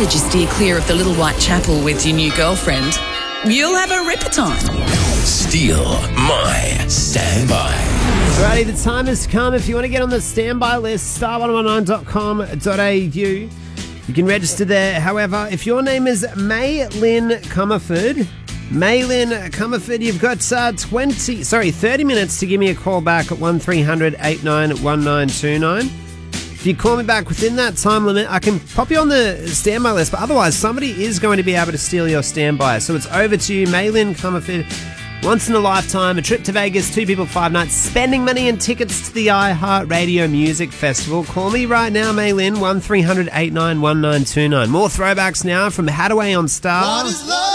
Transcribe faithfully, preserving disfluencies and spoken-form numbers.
provided you steer clear of the Little White Chapel with your new girlfriend, you'll have a ripper time. Steal My Standby. Alrighty, the time has come. If you want to get on the standby list, star one one nine dot com dot a u. You can register there. However, if your name is Maylin Comerford, Maylin Comerford, you've got uh, twenty, sorry, thirty minutes to give me a call back at one three hundred eight nine one nine two nine. If you call me back within that time limit, I can pop you on the standby list, but otherwise somebody is going to be able to steal your standby. So it's over to you, Maylin Comerford. Once in a lifetime, a trip to Vegas, two people, five nights, spending money and tickets to the iHeartRadio Music Festival. Call me right now, Maylin, one three hundred eight nine one nine two nine. More throwbacks now from Hadaway on Star.